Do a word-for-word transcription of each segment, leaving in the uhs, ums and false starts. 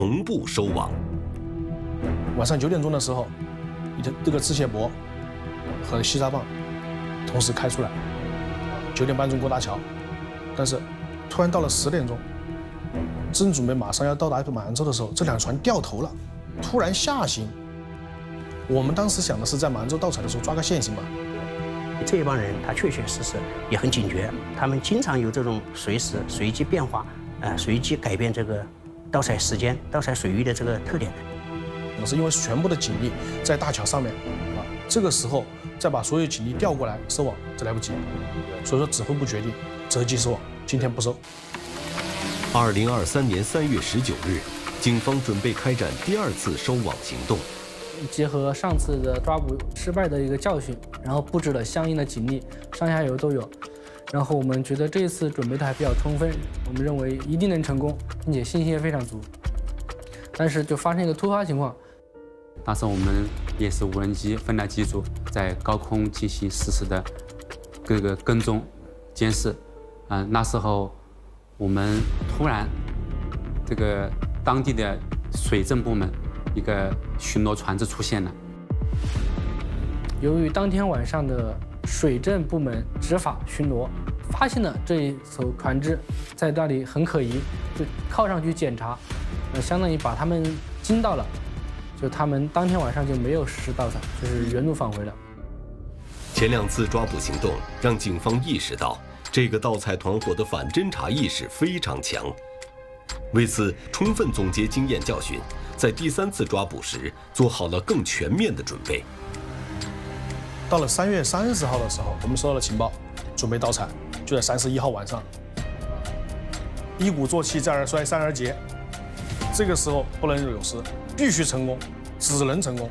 同步收网。 晚上九点钟的时候，一个这个支线驳和西沙棒同时开出来，九点半钟过大桥，但是突然到了十点钟，正准备马上要到达满洲的时候，这两船掉头了，突然下行。我们当时想的是在满洲盗采的时候抓个现行嘛。 这帮人他确确实实也很警觉，他们经常有这种随时随机变化，呃，随机改变这个盗采时间、盗采水域的这个特点。 可是因为全部的警力在大桥上面啊，这个时候再把所有警力调过来收网，这来不及。所以说指挥部决定择机收网，今天不收。 二零二三年三月十九日，警方准备开展第二次收网行动。 结合上次的抓捕失败的一个教训，然后布置了相应的警力，上下游都有。然后我们觉得这次准备的还比较充分，我们认为一定能成功，并且信心也非常足。但是就发生一个突发情况。 当时我们也是无人机分来机组，在高空进行实时的各个跟踪、监视。嗯、呃，那时候我们突然，这个当地的水政部门一个巡逻船只出现了。 由于当天晚上的水政部门执法巡逻，发现了这一艘船只在那里很可疑，就靠上去检查，呃，相当于把他们惊到了。就他们当天晚上就没有实施盗采，就是原路返回了。 前两次抓捕行动让警方意识到，这个盗采团伙的反侦查意识非常强。为此，充分总结经验教训，在第三次抓捕时做好了更全面的准备。 到了三月三十号的时候，我们收到了情报，准备盗采，就在三十一号晚上。一鼓作气，再而衰，三而竭。这个时候不能有失，必须成功，只能成功。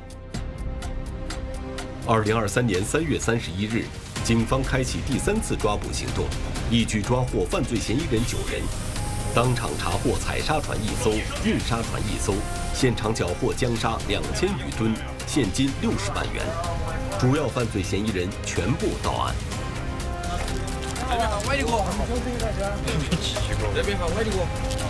二零二三年三月三十一日，警方开启第三次抓捕行动，一举抓获犯罪嫌疑人九人，当场查获采砂船一艘、运砂船一艘，现场缴获江砂两千余吨，现金六十万元，主要犯罪嫌疑人全部到案。 外地锅，这边放外地锅。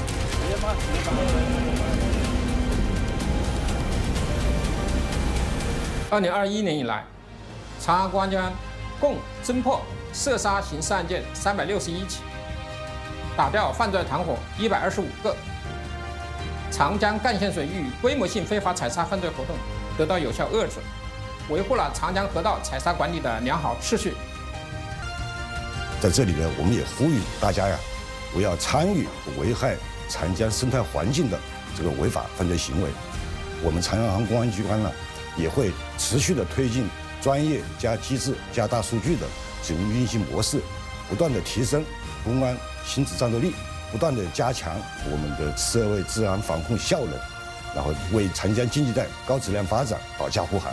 二零二一年以来，长安公安机关共侦破涉砂刑事案件三百六十一起，打掉犯罪团伙一百二十五个，长江干线水域规模性非法采砂犯罪活动得到有效遏制，维护了长江河道采砂管理的良好秩序。 在这里呢，我们也呼吁大家呀，不要参与危害长江生态环境的这个违法犯罪行为。我们长安公安机关呢，也会持续的推进专业加机制加大数据的警务运行模式，不断的提升公安心智战斗力，不断的加强我们的社会治安防控效能，然后为长江经济带高质量发展保驾护航。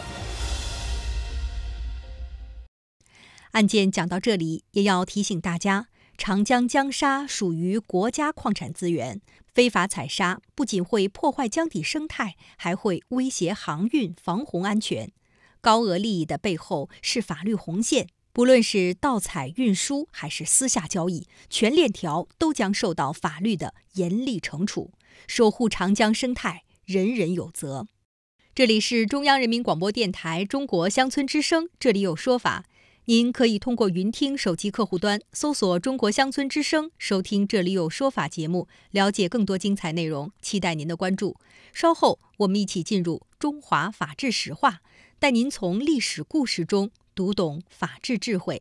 案件讲到这里，也要提醒大家，长江江砂属于国家矿产资源，非法采砂不仅会破坏江底生态，还会威胁航运防洪安全。高额利益的背后是法律红线，不论是盗采、运输还是私下交易，全链条都将受到法律的严厉惩处。守护长江生态，人人有责。这里是中央人民广播电台中国乡村之声，这里有说法。您可以通过云听手机客户端搜索中国乡村之声，收听这里有说法节目，了解更多精彩内容，期待您的关注。稍后我们一起进入中华法治史话，带您从历史故事中读懂法治智慧。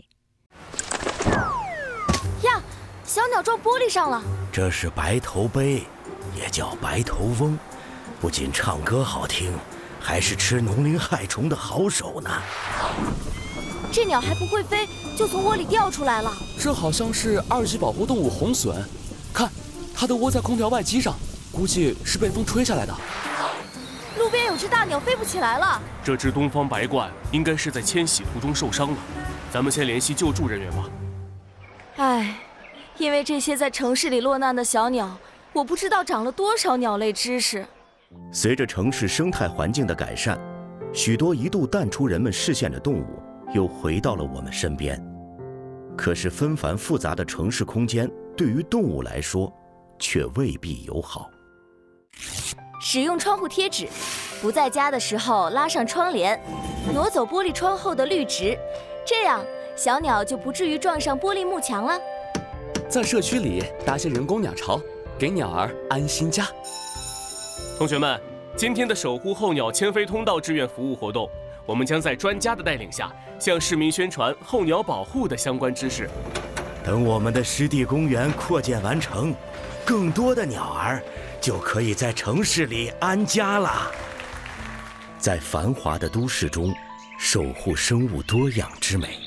呀，小鸟撞玻璃上了。 这是白头鹎，也叫白头翁，不仅唱歌好听，还是吃农林害虫的好手呢。 这鸟还不会飞，就从窝里掉出来了。 这好像是二级保护动物红隼，看，它都窝在空调外机上，估计是被风吹下来的。 路边有只大鸟飞不起来了。 这只东方白鹳应该是在迁徙途中受伤了，咱们先联系救助人员吧。 唉，因为这些在城市里落难的小鸟，我不知道长了多少鸟类知识。 随着城市生态环境的改善，许多一度淡出人们视线的动物又回到了我们身边。可是纷繁复杂的城市空间对于动物来说却未必友好。 使用窗户贴纸，不在家的时候拉上窗帘，挪走玻璃窗后的绿植，这样小鸟就不至于撞上玻璃幕墙了。 在社区里搭些人工鸟巢，给鸟儿安心家。 同学们，今天的守护候鸟迁飞通道志愿服务活动，我们将在专家的带领下，向市民宣传候鸟保护的相关知识。 等我们的湿地公园扩建完成，更多的鸟儿就可以在城市里安家了。在繁华的都市中，守护生物多样之美。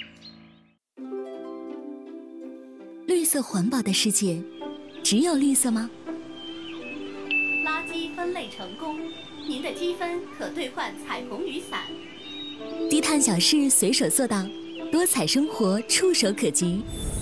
绿色环保的世界，只有绿色吗？ 垃圾分类成功，您的积分可兑换彩虹雨伞。 低碳小事随手做到，多彩生活触手可及。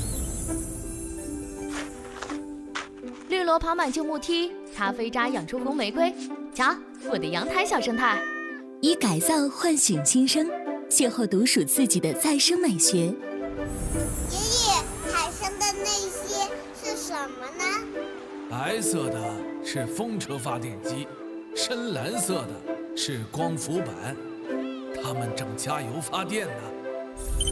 绿萝跑满旧木梯，咖啡渣养出红玫瑰。瞧，我的阳台小生态。 以改造唤醒新生，邂逅独属自己的再生美学。爷爷，海上的那些是什么呢？ 白色的是风车发电机，深蓝色的是光伏板，它们正加油发电呢。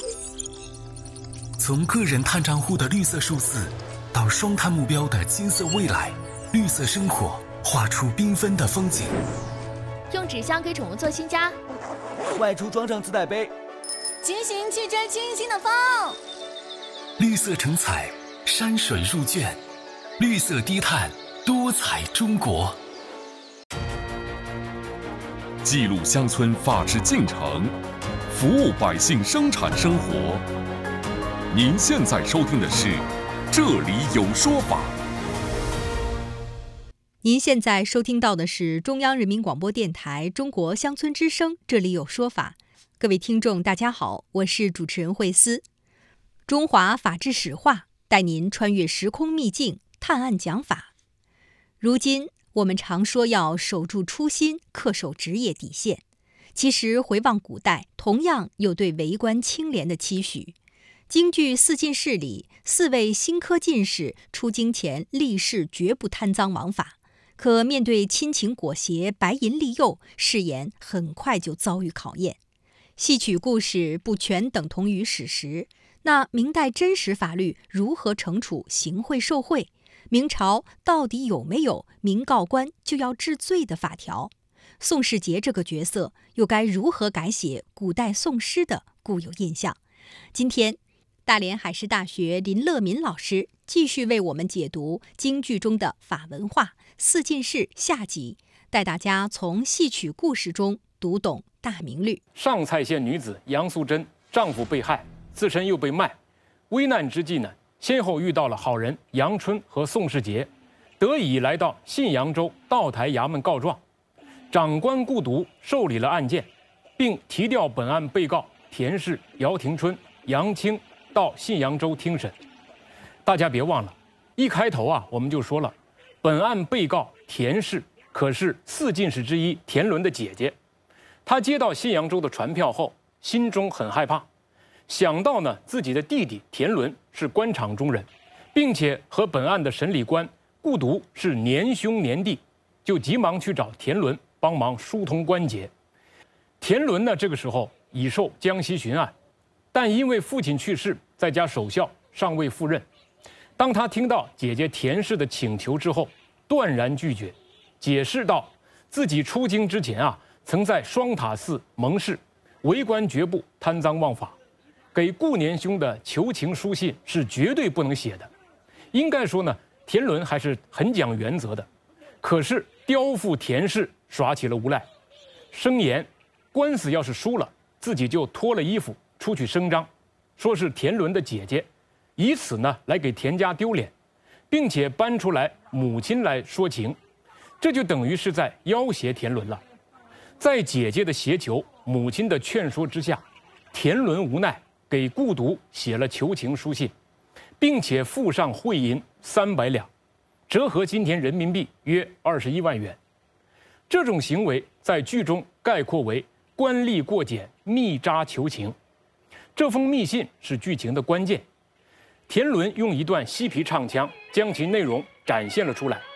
从个人碳账户的绿色数字，到双碳目标的金色未来，绿色生活画出缤纷的风景。 用纸箱给宠物做新家， 外出装上自带杯， 骑行去追清新的风。 绿色成彩，山水入卷，绿色低碳，多彩中国。 记录乡村发triển进程，服务百姓生产生活。您现在收听的是《这里有说法》。 您现在收听到的是中央人民广播电台中国乡村之声，这里有说法。各位听众大家好，我是主持人慧思。中华法治史话带您穿越时空秘境，探案讲法。如今我们常说要守住初心，恪守职业底线，其实回望古代，同样有对为官清廉的期许。京剧四进士里，四位新科进士出京前立誓绝不贪赃枉法，可面对亲情裹挟、白银利诱，誓言很快就遭遇考验。戏曲故事不全等同于史实，那明代真实法律如何惩处行贿受贿？明朝到底有没有明告官就要治罪的法条？宋世杰这个角色又该如何改写古代宋诗的固有印象？今天大连海事大学林乐民老师继续为我们解读京剧中的法文化四进士下集，带大家从戏曲故事中读懂大明律。 上蔡县女子杨素贞，丈夫被害，自身又被卖，危难之际呢，先后遇到了好人杨春和宋世杰，得以来到信阳州道台衙门告状。长官顾独受理了案件，并提调本案被告田氏、姚廷春、杨清到信阳州听审。大家别忘了，一开头啊，我们就说了，本案被告田氏可是四进士之一田伦的姐姐。她接到信阳州的传票后，心中很害怕，想到呢自己的弟弟田伦是官场中人，并且和本案的审理官顾独是年兄年弟，就急忙去找田伦帮忙疏通关节。田伦呢，这个时候已受江西巡案，但因为父亲去世，在家守孝，尚未赴任。当他听到姐姐田氏的请求之后，断然拒绝，解释道自己出京之前啊，曾在双塔寺蒙氏，为官绝不贪赃枉法，给顾年兄的求情书信是绝对不能写的。应该说呢，田伦还是很讲原则的。可是刁妇田氏耍起了无赖，声言官司要是输了，自己就脱了衣服出去声张，说是田伦的姐姐，以此呢来给田家丢脸，并且搬出来母亲来说情，这就等于是在要挟田伦了。在姐姐的胁求、母亲的劝说之下，田伦无奈给顾独写了求情书信，并且附上贿银三百两，折合今天人民币约二十一万元。这种行为在剧中概括为官吏过简、密札求情。这封密信是剧情的关键。田伦用一段嬉皮唱腔将其内容展现了出来。